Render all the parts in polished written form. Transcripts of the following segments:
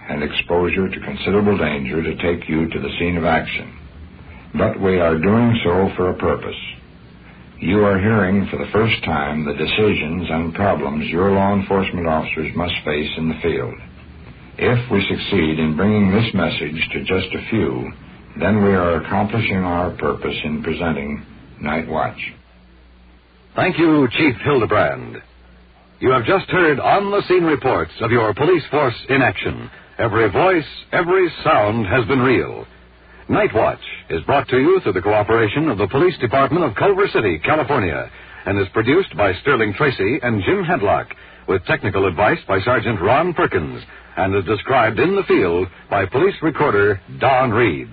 and exposure to considerable danger to take you to the scene of action. But we are doing so for a purpose. You are hearing for the first time the decisions and problems your law enforcement officers must face in the field. If we succeed in bringing this message to just a few, then we are accomplishing our purpose in presenting Night Watch. Thank you, Chief Hildebrand. You have just heard on-the-scene reports of your police force in action. Every voice, every sound has been real. Night Watch is brought to you through the cooperation of the Police Department of Culver City, California, and is produced by Sterling Tracy and Jim Hedlock, with technical advice by Sergeant Ron Perkins, and is described in the field by police recorder Don Reed.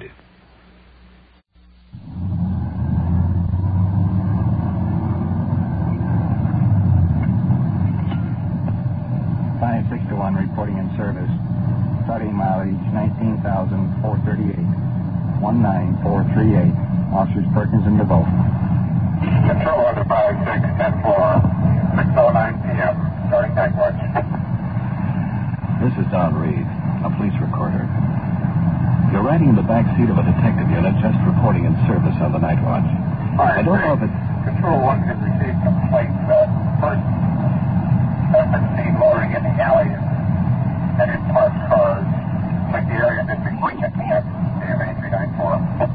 Reporting in service. Starting mileage 19,438. 19438. Officers Perkins and DeVoe. Control under 5610-4. 6:09 p.m. Starting Night Watch. This is Don Reed, a police recorder. You're riding in the back seat of a detective unit just reporting in service on the Night Watch. I don't know if it... Control 1 has received complaints that persons have been seen loitering in the alleys and in parked cars, like the area district at camp, KMA 394.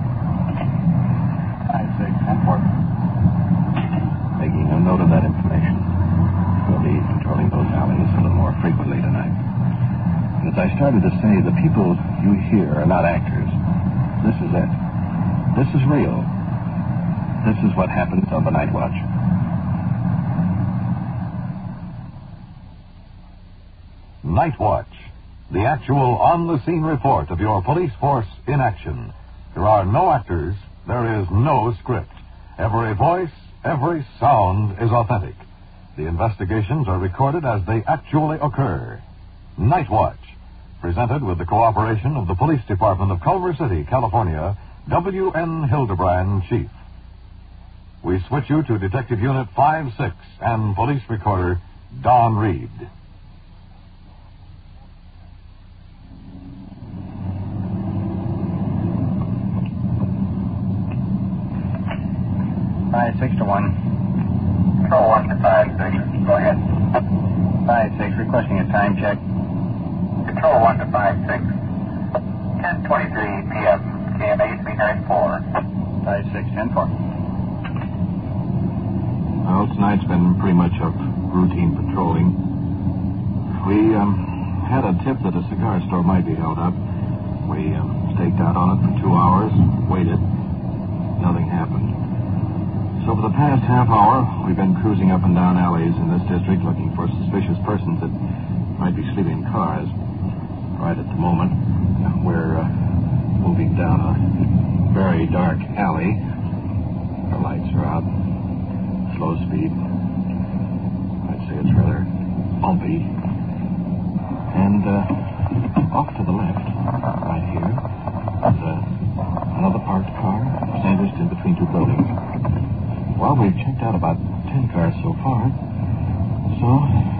5610-4. Making a note of that information. We'll be patrolling those alleys a little more frequently tonight. And as I started to say, the people you hear are not actors. This is it. This is real. This is what happens on the Night Watch. Night Watch, the actual on-the-scene report of your police force in action. There are no actors, there is no script. Every voice, every sound is authentic. The investigations are recorded as they actually occur. Night Watch, presented with the cooperation of the Police Department of Culver City, California, W.N. Hildebrand, Chief. We switch you to Detective Unit 5-6 and Police Recorder Don Reed. 5-6 to 1. Control 1 to 5-6. Go ahead. 5-6, requesting a time check. Control 1 to 5-6. 10:23 p.m. KMA 394. 5-6-10-4. Well, tonight's been pretty much of routine patrolling. We had a tip that a cigar store might be held up. We staked out on it for 2 hours, waited. Nothing happened. So for the past half hour, we've been cruising up and down alleys in this district looking for suspicious persons that might be sleeping in cars. Right at the moment, we're moving down a very dark alley. Our lights are out. Slow speed. I'd say it's rather bumpy. And off to the left, right here, is another parked car sandwiched in between two buildings. Well, we've checked out about 10 cars so far, so